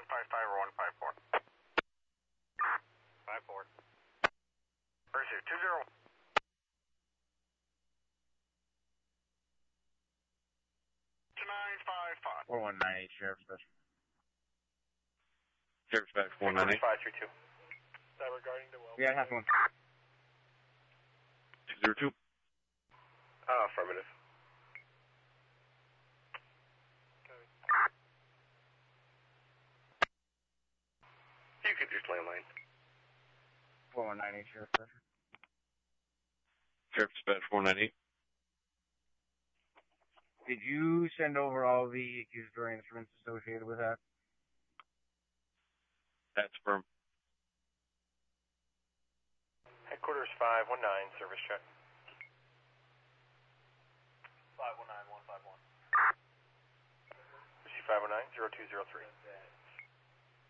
155 or 154? 54. Pursuit 20. 955. 4198, Sheriff Special. Sheriff Special 498. 532. Is that regarding the well? Yeah, that's one. 202. Affirmative. Okay. You could just landline. 4198, Sheriff Special. Sheriff Special 498. Did you send over all the accusatory instruments associated with that? That's firm. Headquarters 519, service check. 519-151. Receive 519-0203.